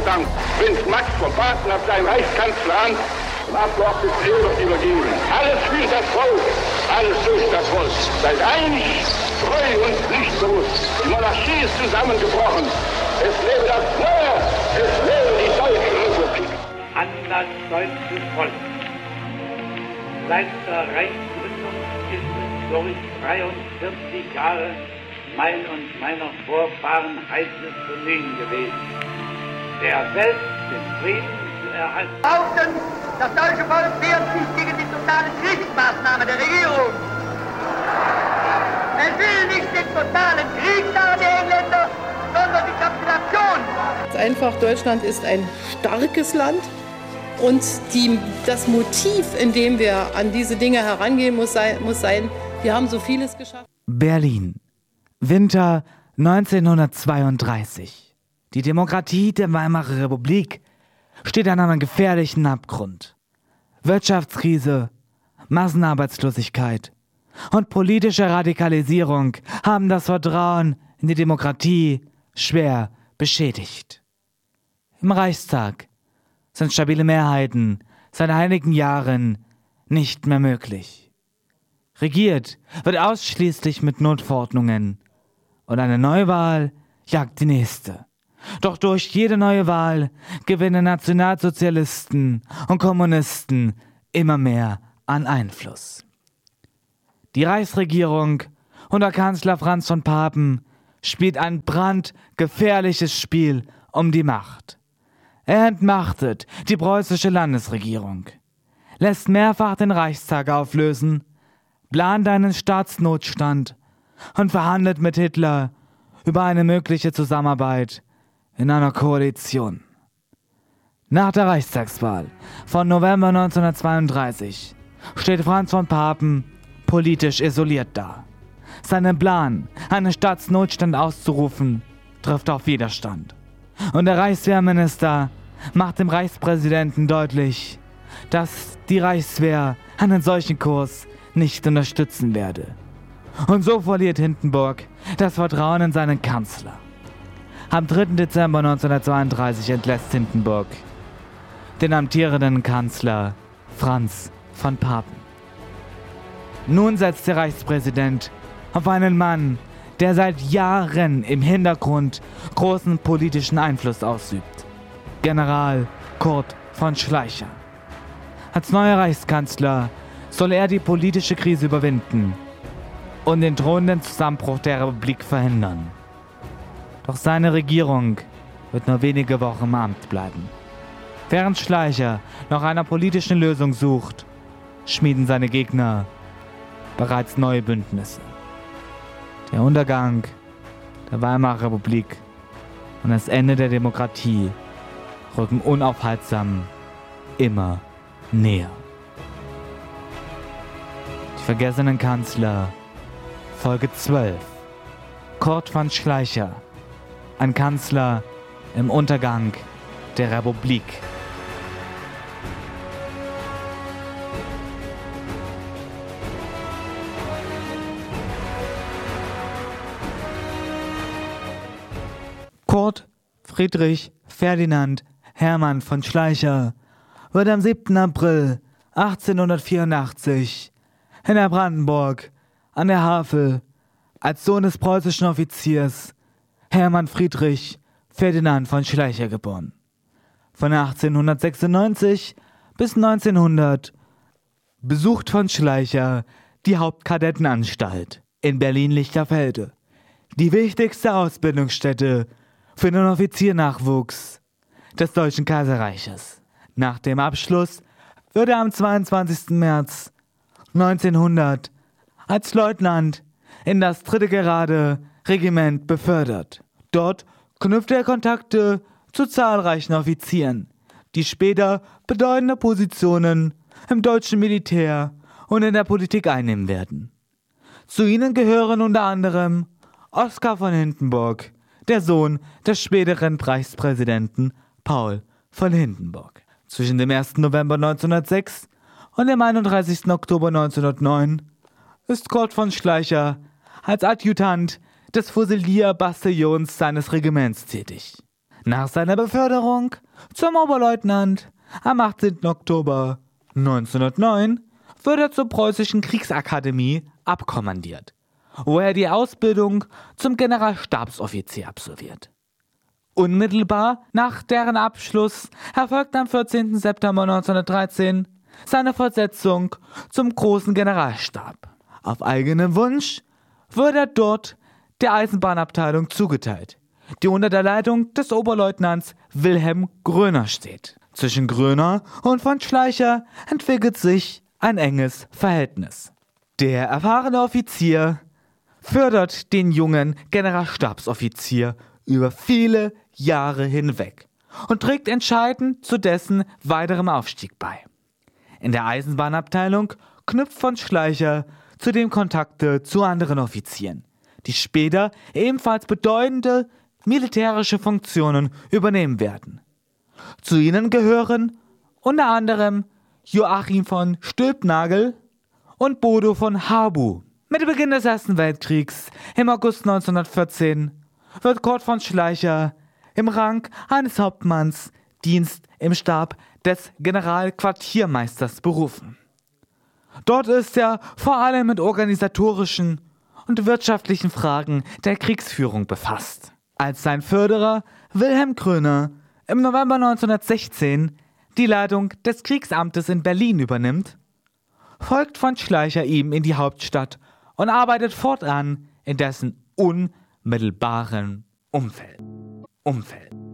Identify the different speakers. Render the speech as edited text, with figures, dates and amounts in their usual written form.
Speaker 1: Dank Prinz Max von Baden auf seinem Reichskanzleramt dem Abgeordneten Ebert übergeben. Alles für das Volk, alles durch das Volk. Seid einig, treu und pflichtbewusst. Die Monarchie ist zusammengebrochen. Es lebe das Neue, es lebe die Deutsche Republik.
Speaker 2: An das deutsche Volk. Seit der Reichsgründung ist es durch 43 Jahre mein und meiner Vorfahren heißes Bemühen gewesen, der Welt den Frieden zu erhalten.
Speaker 3: Das deutsche Volk wehrt sich gegen die totale Kriegsmaßnahme der Regierung. Es will nicht den totalen Krieg der Engländer, sondern die Kapitulation.
Speaker 4: Einfach, Deutschland ist ein starkes Land und das Motiv, in dem wir an diese Dinge herangehen, muss sein, wir haben so vieles geschafft.
Speaker 5: Berlin, Winter 1932. Die Demokratie der Weimarer Republik steht an einem gefährlichen Abgrund. Wirtschaftskrise, Massenarbeitslosigkeit und politische Radikalisierung haben das Vertrauen in die Demokratie schwer beschädigt. Im Reichstag sind stabile Mehrheiten seit einigen Jahren nicht mehr möglich. Regiert wird ausschließlich mit Notverordnungen und eine Neuwahl jagt die nächste. Doch durch jede neue Wahl gewinnen Nationalsozialisten und Kommunisten immer mehr an Einfluss. Die Reichsregierung unter Kanzler Franz von Papen spielt ein brandgefährliches Spiel um die Macht. Er entmachtet die preußische Landesregierung, lässt mehrfach den Reichstag auflösen, plant einen Staatsnotstand und verhandelt mit Hitler über eine mögliche Zusammenarbeit in einer Koalition. Nach der Reichstagswahl von November 1932 steht Franz von Papen politisch isoliert da. Seinen Plan, einen Staatsnotstand auszurufen, trifft auf Widerstand. Und der Reichswehrminister macht dem Reichspräsidenten deutlich, dass die Reichswehr einen solchen Kurs nicht unterstützen werde. Und so verliert Hindenburg das Vertrauen in seinen Kanzler. Am 3. Dezember 1932 entlässt Hindenburg den amtierenden Kanzler Franz von Papen. Nun setzt der Reichspräsident auf einen Mann, der seit Jahren im Hintergrund großen politischen Einfluss ausübt. General Kurt von Schleicher. Als neuer Reichskanzler soll er die politische Krise überwinden und den drohenden Zusammenbruch der Republik verhindern. Doch seine Regierung wird nur wenige Wochen im Amt bleiben. Während Schleicher nach einer politischen Lösung sucht, schmieden seine Gegner bereits neue Bündnisse. Der Untergang der Weimarer Republik und das Ende der Demokratie rücken unaufhaltsam immer näher. Die vergessenen Kanzler, Folge 12. Kurt von Schleicher, ein Kanzler im Untergang der Republik. Kurt Friedrich Ferdinand Hermann von Schleicher wird am 7. April 1884 in der Brandenburg an der Havel als Sohn des preußischen Offiziers Hermann Friedrich Ferdinand von Schleicher geboren. Von 1896 bis 1900 besucht von Schleicher die Hauptkadettenanstalt in Berlin-Lichterfelde, die wichtigste Ausbildungsstätte für den Offiziernachwuchs des Deutschen Kaiserreiches. Nach dem Abschluss wird er am 22. März 1900 als Leutnant in das 3. Garde-Regiment befördert. Dort knüpft er Kontakte zu zahlreichen Offizieren, die später bedeutende Positionen im deutschen Militär und in der Politik einnehmen werden. Zu ihnen gehören unter anderem Oskar von Hindenburg, der Sohn des späteren Reichspräsidenten Paul von Hindenburg. Zwischen dem 1. November 1906 und dem 31. Oktober 1909 ist Kurt von Schleicher als Adjutant des Fusilierbataillons seines Regiments tätig. Nach seiner Beförderung zum Oberleutnant am 18. Oktober 1909 wird er zur Preußischen Kriegsakademie abkommandiert, wo er die Ausbildung zum Generalstabsoffizier absolviert. Unmittelbar nach deren Abschluss erfolgt am 14. September 1913 seine Versetzung zum Großen Generalstab. Auf eigenen Wunsch wird er dort der Eisenbahnabteilung zugeteilt, die unter der Leitung des Oberleutnants Wilhelm Groener steht. Zwischen Groener und von Schleicher entwickelt sich ein enges Verhältnis. Der erfahrene Offizier fördert den jungen Generalstabsoffizier über viele Jahre hinweg und trägt entscheidend zu dessen weiterem Aufstieg bei. In der Eisenbahnabteilung knüpft von Schleicher zudem Kontakte zu anderen Offizieren, die später ebenfalls bedeutende militärische Funktionen übernehmen werden. Zu ihnen gehören unter anderem Joachim von Stülpnagel und Bodo von Habu. Mit Beginn des Ersten Weltkriegs im August 1914 wird Kurt von Schleicher im Rang eines Hauptmanns Dienst im Stab des Generalquartiermeisters berufen. Dort ist er vor allem mit organisatorischen und wirtschaftlichen Fragen der Kriegsführung befasst. Als sein Förderer Wilhelm Groener im November 1916 die Leitung des Kriegsamtes in Berlin übernimmt, folgt von Schleicher ihm in die Hauptstadt und arbeitet fortan in dessen unmittelbaren Umfeld.